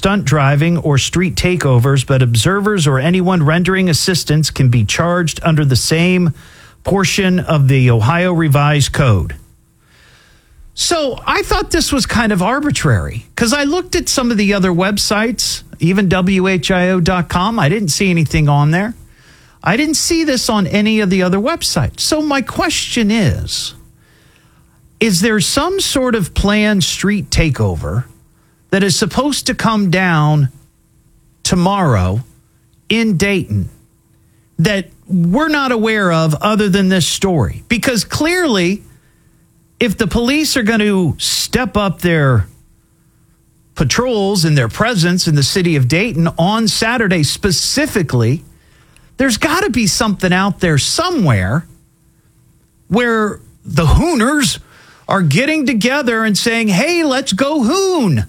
stunt driving or street takeovers, but observers or anyone rendering assistance can be charged under the same portion of the Ohio Revised Code. So I thought this was kind of arbitrary because I looked at some of the other websites, even WHIO.com. I didn't see anything on there. I didn't see this on any of the other websites. So my question is there some sort of planned street takeover that is supposed to come down tomorrow in Dayton that we're not aware of other than this story? Because clearly, if the police are going to step up their patrols and their presence in the city of Dayton on Saturday specifically, there's got to be something out there somewhere where the Hooners are getting together and saying, hey, let's go Hoon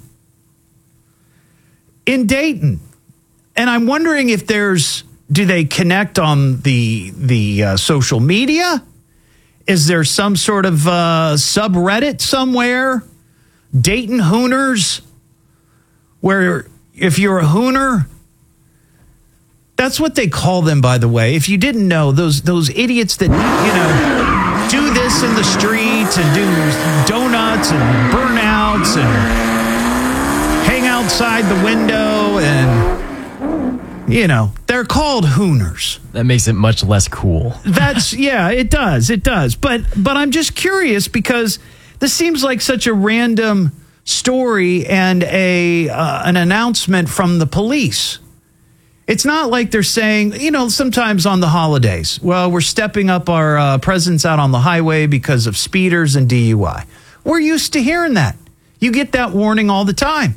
in Dayton. And I'm wondering if do they connect on the social media? Is there some sort of subreddit somewhere, Dayton Hooners, where if you're a Hooner, that's what they call them, by the way. If you didn't know, those idiots that, do this in the streets and do donuts and burnouts and hang outside the window and, they're called Hooners. That makes it much less cool. It does. But I'm just curious because this seems like such a random story and an announcement from the police. It's not like they're saying, sometimes on the holidays, well, we're stepping up our presence out on the highway because of speeders and DUI. We're used to hearing that. You get that warning all the time.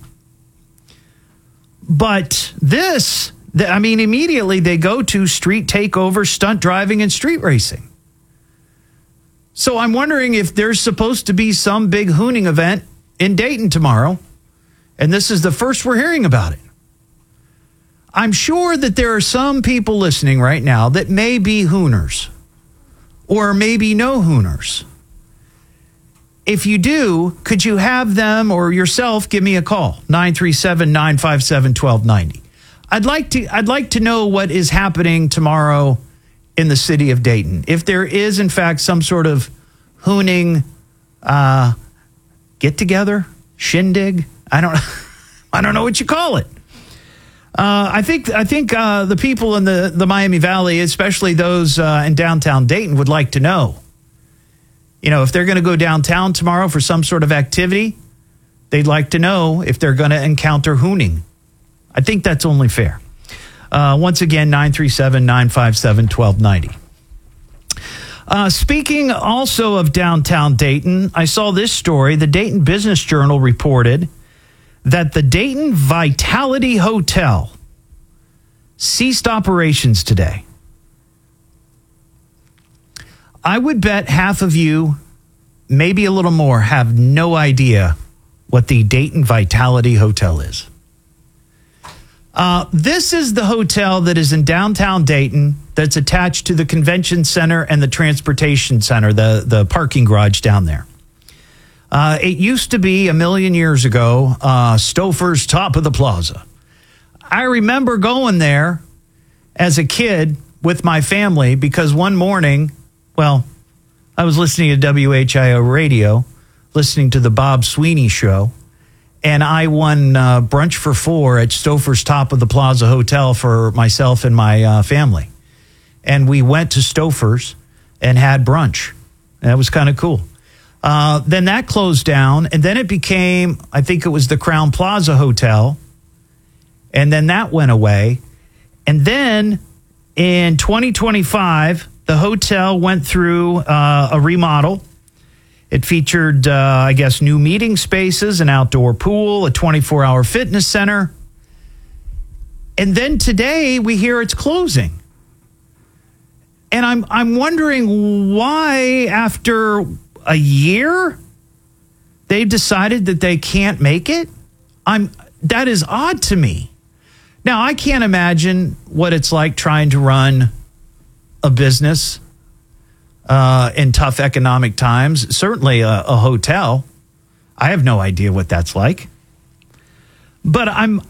But this, immediately they go to street takeover, stunt driving, and street racing. So I'm wondering if there's supposed to be some big hooning event in Dayton tomorrow, and this is the first we're hearing about it. I'm sure that there are some people listening right now that may be Hooners or maybe no Hooners. If you do, could you have them or yourself give me a call, 937-957-1290. I'd like to know what is happening tomorrow in the city of Dayton. If there is, in fact, some sort of hooning get-together, shindig, I don't know what you call it. I think the people in the Miami Valley, especially those in downtown Dayton, would like to know. If they're going to go downtown tomorrow for some sort of activity, they'd like to know if they're going to encounter hooning. I think that's only fair. Once again, 937-957-1290. Speaking also of downtown Dayton, I saw this story. The Dayton Business Journal reported that the Dayton Vitality Hotel ceased operations today. I would bet half of you, maybe a little more, have no idea what the Dayton Vitality Hotel is. This is the hotel that is in downtown Dayton that's attached to the convention center and the transportation center, the parking garage down there. It used to be a million years ago, Stouffer's Top of the Plaza. I remember going there as a kid with my family because one morning, I was listening to WHIO radio, listening to the Bob Sweeney show, and I won brunch for four at Stouffer's Top of the Plaza Hotel for myself and my family. And we went to Stouffer's and had brunch. That was kind of cool. Then that closed down, and then it became, I think it was the Crowne Plaza Hotel, and then that went away. And then in 2025, the hotel went through a remodel. It featured, new meeting spaces, an outdoor pool, a 24-hour fitness center. And then today, we hear it's closing. And I'm wondering why, after a year, they've decided that they can't make it. That is odd to me. Now, I can't imagine what it's like trying to run a business in tough economic times. Certainly a hotel. I have no idea what that's like. But I'm